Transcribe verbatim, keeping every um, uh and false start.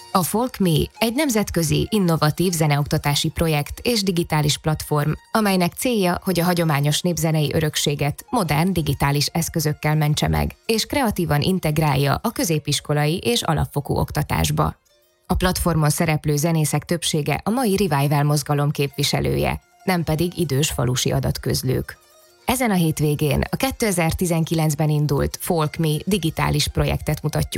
A FolkMe egy nemzetközi, innovatív zeneoktatási projekt és digitális platform, amelynek célja, hogy a hagyományos népzenei örökséget modern digitális eszközökkel mentse meg, és kreatívan integrálja a középiskolai és alapfokú oktatásba. A platformon szereplő zenészek többsége a mai revival mozgalom képviselője, nem pedig idős falusi adatközlők. Ezen a hétvégén a kétezer-tizenkilencben indult FolkMe digitális projektet mutatjuk